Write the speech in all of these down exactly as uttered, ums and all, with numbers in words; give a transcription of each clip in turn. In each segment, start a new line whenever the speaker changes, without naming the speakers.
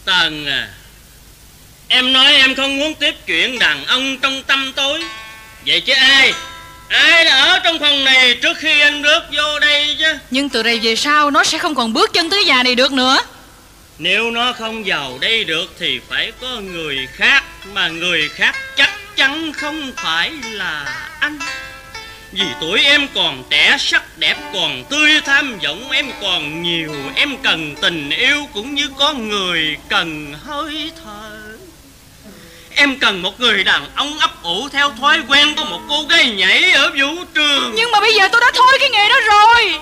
Tần à, em nói em không muốn tiếp chuyện đàn ông trong tăm tối. Vậy chứ ai Ai đã ở trong phòng này trước khi anh bước vô đây chứ?
Nhưng từ đây về sau nó sẽ không còn bước chân tới nhà này được nữa.
Nếu nó không vào đây được thì phải có người khác. Mà người khác chắc chắn không phải là anh. Vì tuổi em còn trẻ, sắc đẹp còn tươi, tham vọng em còn nhiều. Em cần tình yêu cũng như con người cần hơi thở. Em cần một người đàn ông ấp ủ theo thói quen của một cô gái nhảy ở vũ trường.
Nhưng mà bây giờ tôi đã thôi cái nghề đó rồi.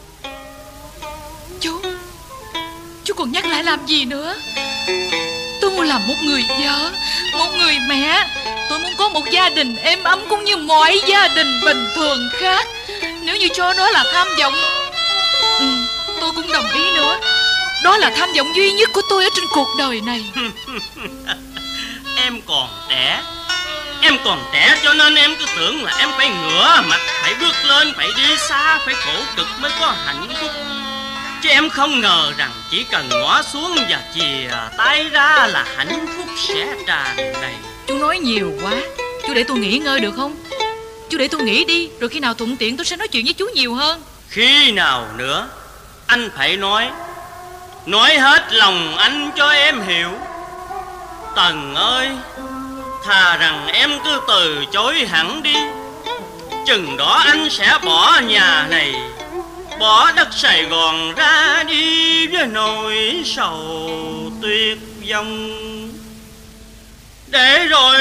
Chú Chú còn nhắc lại làm gì nữa? Tôi muốn làm một người vợ, một người mẹ. Tôi muốn có một gia đình êm ấm cũng như mọi gia đình bình thường khác. Nếu như cho nó là tham vọng, ừ, tôi cũng đồng ý nữa. Đó là tham vọng duy nhất của tôi ở trên cuộc đời này.
Em còn trẻ Em còn trẻ cho nên em cứ tưởng là em phải ngửa mặt, phải bước lên, phải đi xa, phải khổ cực mới có hạnh phúc. Chứ em không ngờ rằng chỉ cần ngõ xuống và chìa tay ra là hạnh phúc sẽ tràn đầy.
Chú nói nhiều quá. Chú để tôi nghỉ ngơi được không? Chú để tôi nghỉ đi, rồi khi nào thuận tiện tôi sẽ nói chuyện với chú nhiều hơn.
Khi nào nữa anh phải nói Nói hết lòng anh cho em hiểu. Tần ơi, thà rằng em cứ từ chối hẳn đi. Chừng đó anh sẽ bỏ nhà này, bỏ đất Sài Gòn ra đi với nỗi sầu tuyệt vọng. Để rồi